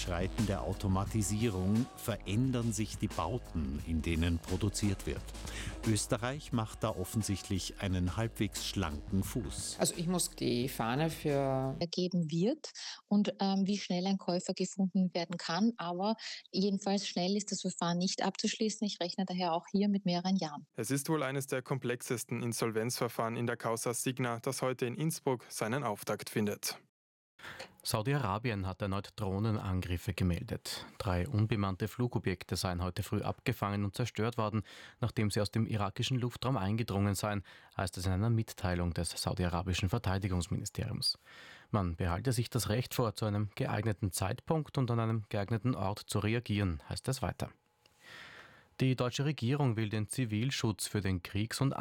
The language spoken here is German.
Fortschreiten der Automatisierung verändern sich die Bauten, in denen produziert wird. Österreich macht da offensichtlich einen halbwegs schlanken Fuß. Also ich muss die Fahne für ergeben wird und wie schnell ein Käufer gefunden werden kann. Aber jedenfalls schnell ist das Verfahren nicht abzuschließen. Ich rechne daher auch hier mit mehreren Jahren. Es ist wohl eines der komplexesten Insolvenzverfahren in der Causa Signa, das heute in Innsbruck seinen Auftakt findet. Saudi-Arabien hat erneut Drohnenangriffe gemeldet. 3 unbemannte Flugobjekte seien heute früh abgefangen und zerstört worden, nachdem sie aus dem irakischen Luftraum eingedrungen seien, heißt es in einer Mitteilung des saudi-arabischen Verteidigungsministeriums. Man behalte sich das Recht vor, zu einem geeigneten Zeitpunkt und an einem geeigneten Ort zu reagieren, heißt es weiter. Die deutsche Regierung will den Zivilschutz für den Kriegs- und